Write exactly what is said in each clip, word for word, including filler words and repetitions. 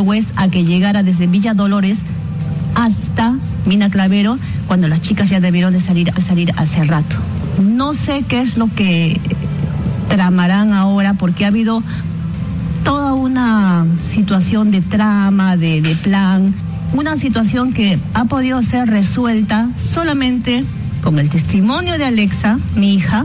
después a que llegara desde Villa Dolores hasta Mina Clavero, cuando las chicas ya debieron de salir, salir hace rato. No sé qué es lo que tramarán ahora, porque ha habido toda una situación de trama, de, de plan, una situación que ha podido ser resuelta solamente con el testimonio de Alexa, mi hija.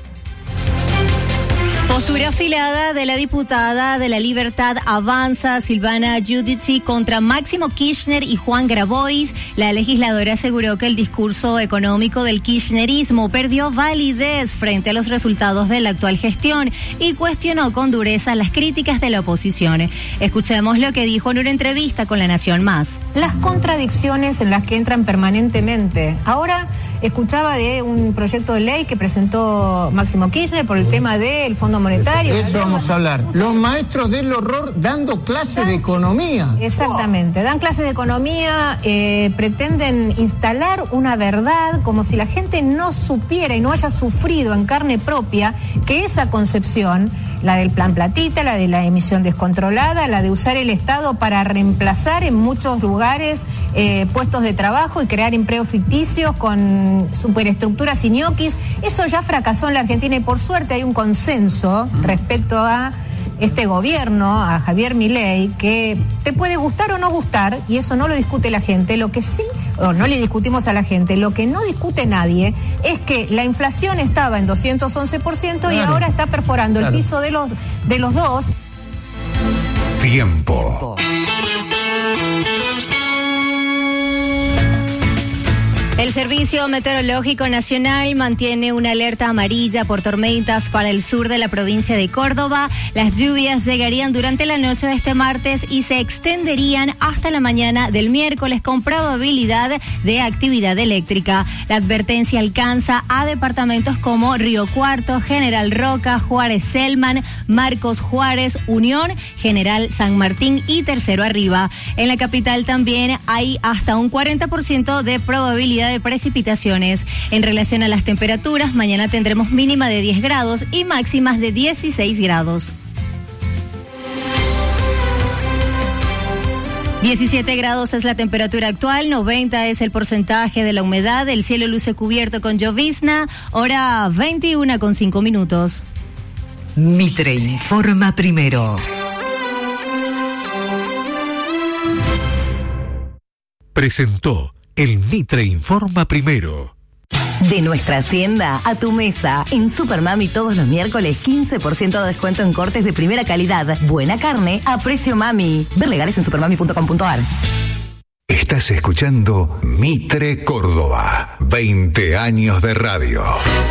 Postura afilada de la diputada de la Libertad Avanza, Silvana Giudici, contra Máximo Kirchner y Juan Grabois. La legisladora aseguró que el discurso económico del kirchnerismo perdió validez frente a los resultados de la actual gestión y cuestionó con dureza las críticas de la oposición. Escuchemos lo que dijo en una entrevista con La Nación Más. Las contradicciones en las que entran permanentemente. Ahora escuchaba de un proyecto de ley que presentó Máximo Kirchner por el tema del Fondo Monetario. Eso vamos a hablar. Los maestros del horror dando clases de economía. Exactamente, dan clases de economía, eh, pretenden instalar una verdad como si la gente no supiera y no haya sufrido en carne propia que esa concepción, la del plan platita, la de la emisión descontrolada, la de usar el Estado para reemplazar en muchos lugares eh, puestos de trabajo y crear empleos ficticios con superestructuras y ñoquis, eso ya fracasó en la Argentina y por suerte hay un consenso respecto a este gobierno, a Javier Milei, que te puede gustar o no gustar, y eso no lo discute la gente. Lo que sí, o no le discutimos a la gente, lo que no discute nadie es que la inflación estaba en doscientos once por ciento claro, y ahora está perforando claro. el piso de los, de los dos. Tiempo. El Servicio Meteorológico Nacional mantiene una alerta amarilla por tormentas para el sur de la provincia de Córdoba. Las lluvias llegarían durante la noche de este martes y se extenderían hasta la mañana del miércoles con probabilidad de actividad eléctrica. La advertencia alcanza a departamentos como Río Cuarto, General Roca, Juárez Selman, Marcos Juárez, Unión, General San Martín y Tercero Arriba. En la capital también hay hasta un cuarenta por ciento de probabilidad de precipitaciones. En relación a las temperaturas, mañana tendremos mínima de diez grados y máximas de dieciséis grados. diecisiete grados es la temperatura actual, noventa es el porcentaje de la humedad, el cielo luce cubierto con llovizna, hora veintiuna con cinco minutos. Mitre informa primero. Presentó el Mitre Informa Primero. De nuestra hacienda a tu mesa. En Supermami todos los miércoles quince por ciento de descuento en cortes de primera calidad. Buena carne a precio mami. Ver legales en supermami punto com punto ar. Estás escuchando Mitre Córdoba. veinte años de radio.